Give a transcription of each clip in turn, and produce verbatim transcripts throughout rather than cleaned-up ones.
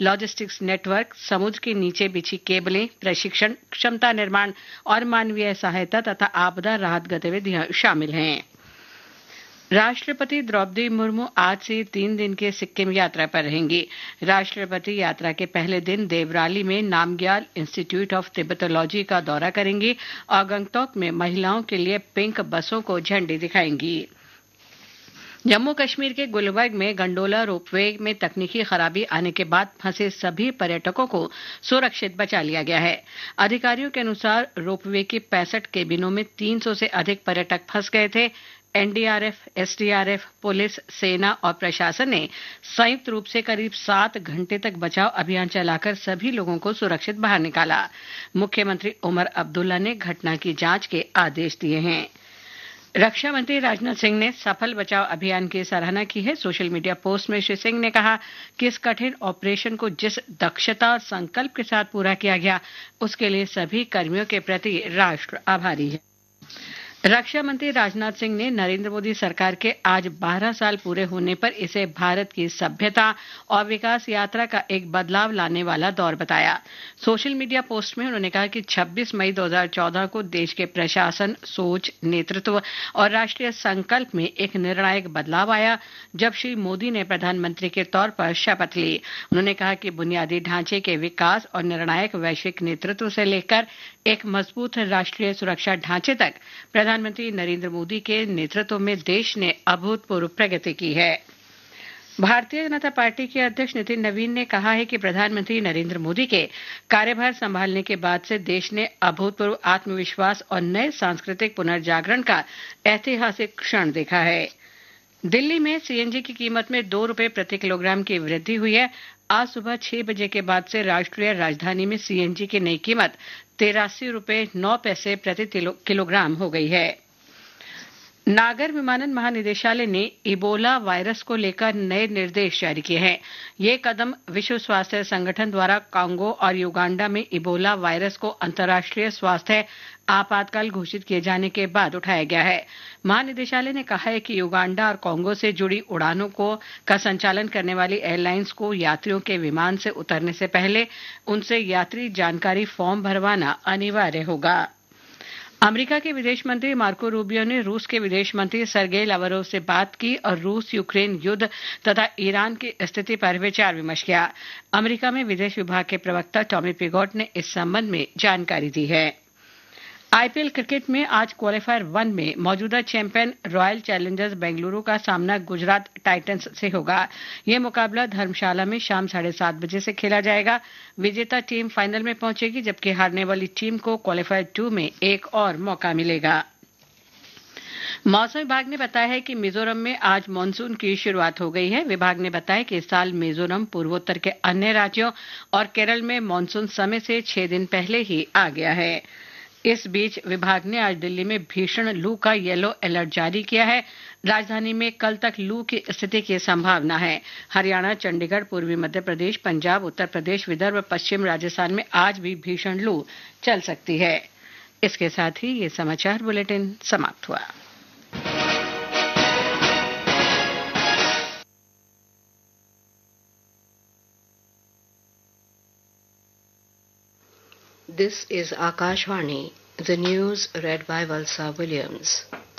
Logistics network, समुद्र के नीचे बिछी केबलें, प्रशिक्षण, क्षमता निर्माण और मानवीय सहायता तथा आपदा राहत गतिविधियां शामिल हैं। राष्ट्रपति द्रौपदी मुर्मू आज से तीन दिन के सिक्किम यात्रा पर रहेंगी। राष्ट्रपति यात्रा के पहले दिन देवराली में नामग्याल इंस्टीट्यूट ऑफ तिब्बतोलॉजी का दौरा करेंगी और गंगटोक में महिलाओं के लिए पिंक बसों को झंडी दिखाएंगी। जम्मू कश्मीर के गुलबर्ग में गंडोला रोपवे में तकनीकी खराबी आने के बाद फंसे सभी पर्यटकों को सुरक्षित बचा लिया गया है। अधिकारियों के अनुसार रोपवे की पैंसठ केबिनों में तीन सौ से अधिक पर्यटक फंस गए थे। एनडीआरएफ, एसडीआरएफ, पुलिस, सेना और प्रशासन ने संयुक्त रूप से करीब सात घंटे तक बचाव अभियान चलाकर सभी लोगों को सुरक्षित बाहर निकाला। मुख्यमंत्री उमर अब्दुल्ला ने घटना की जांच के आदेश दिए हैं। रक्षा मंत्री राजनाथ सिंह ने सफल बचाव अभियान की सराहना की है। सोशल मीडिया पोस्ट में श्री सिंह ने कहा कि इस कठिन ऑपरेशन को जिस दक्षता और संकल्प के साथ पूरा किया गया, उसके लिए सभी कर्मियों के प्रति राष्ट्र आभारी है। रक्षा मंत्री राजनाथ सिंह ने नरेंद्र मोदी सरकार के आज बारह साल पूरे होने पर इसे भारत की सभ्यता और विकास यात्रा का एक बदलाव लाने वाला दौर बताया। सोशल मीडिया पोस्ट में उन्होंने कहा कि छब्बीस मई दो हज़ार चौदह को देश के प्रशासन, सोच, नेतृत्व और राष्ट्रीय संकल्प में एक निर्णायक बदलाव आया जब श्री मोदी ने प्रधानमंत्री के तौर पर शपथ ली। उन्होंने कहा कि बुनियादी ढांचे के विकास और निर्णायक वैश्विक नेतृत्व से लेकर एक मजबूत राष्ट्रीय सुरक्षा ढांचे तक प्रधानमंत्री नरेंद्र मोदी के नेतृत्व में देश ने अभूतपूर्व प्रगति की है। भारतीय जनता पार्टी के अध्यक्ष नितिन नवीन ने कहा है कि प्रधानमंत्री नरेंद्र मोदी के कार्यभार संभालने के बाद से देश ने अभूतपूर्व आत्मविश्वास और नए सांस्कृतिक पुनर्जागरण का ऐतिहासिक क्षण देखा है। दिल्ली में सीएनजी की कीमत में दो रुपए प्रति किलोग्राम की वृद्धि हुई है। आज सुबह छह बजे के बाद से राष्ट्रीय राजधानी में सीएनजी की नई कीमत तिरासी रुपए नौ पैसे प्रति किलोग्राम हो गई है। नागर विमानन महानिदेशालय ने इबोला वायरस को लेकर नए निर्देश जारी किए हैं। ये कदम विश्व स्वास्थ्य संगठन द्वारा कांगो और युगांडा में इबोला वायरस को अंतर्राष्ट्रीय स्वास्थ्य आपातकाल घोषित किए जाने के बाद उठाया गया है। महानिदेशालय ने कहा है कि युगांडा और कांगो से जुड़ी उड़ानों को का संचालन करने वाली एयरलाइंस को यात्रियों के विमान से उतरने से पहले उनसे यात्री जानकारी फॉर्म भरवाना अनिवार्य होगा। अमेरिका के विदेश मंत्री मार्को रूबियो ने रूस के विदेश मंत्री सर्गेई लावरोव से बात की और रूस यूक्रेन युद्ध तथा ईरान की स्थिति पर विचार विमर्श किया। अमेरिका में विदेश विभाग के प्रवक्ता टॉमी पिगोट ने इस संबंध में जानकारी दी है। आईपीएल क्रिकेट में आज क्वालीफायर वन में मौजूदा चैंपियन रॉयल चैलेंजर्स बेंगलुरु का सामना गुजरात टाइटंस से होगा। यह मुकाबला धर्मशाला में शाम साढ़े सात बजे से खेला जाएगा। विजेता टीम फाइनल में पहुंचेगी, जबकि हारने वाली टीम को क्वालीफायर टू में एक और मौका मिलेगा। मौसम विभाग ने बताया है कि मिजोरम में आज मानसून की शुरुआत हो गई है। विभाग ने बताया कि इस साल मिजोरम पूर्वोत्तर के अन्य राज्यों और केरल में मानसून समय से छह दिन पहले ही आ गया है। इस बीच विभाग ने आज दिल्ली में भीषण लू का येलो अलर्ट जारी किया है। राजधानी में कल तक लू की स्थिति की संभावना है। हरियाणा, चंडीगढ़, पूर्वी मध्य प्रदेश, पंजाब, उत्तर प्रदेश, विदर्भ, पश्चिम राजस्थान में आज भी भीषण लू चल सकती है। इसके साथ ही ये समाचार बुलेटिन समाप्त हुआ। This is Akashvani, the news read by Valsa Williams.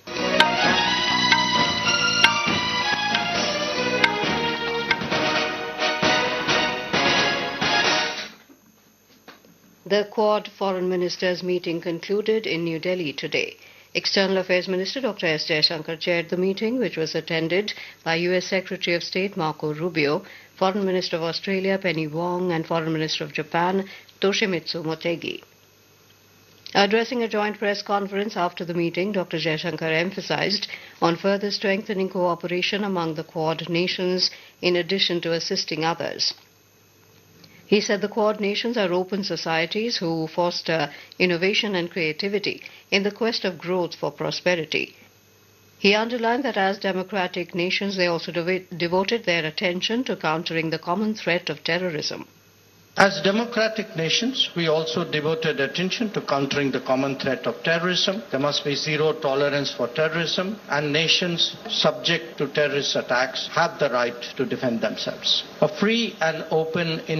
The Quad Foreign Ministers meeting concluded in New Delhi today. External Affairs Minister Doctor S. Jaishankar chaired the meeting, which was attended by U S Secretary of State Marco Rubio, Foreign Minister of Australia Penny Wong, and Foreign Minister of Japan Toshimitsu Motegi. Addressing a joint press conference after the meeting, Doctor Jaishankar emphasized on further strengthening cooperation among the Quad nations in addition to assisting others. He said the Quad nations are open societies who foster innovation and creativity in the quest of growth for prosperity. He underlined that as democratic nations, they also dev- devoted their attention to countering the common threat of terrorism. As democratic nations, we also devoted attention to countering the common threat of terrorism. There must be zero tolerance for terrorism, and nations subject to terrorist attacks have the right to defend themselves. A free and open